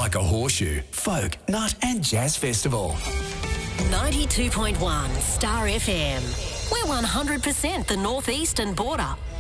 like a horseshoe, folk, nut and jazz festival. 92.1 Star FM. We're 100% the northeastern border.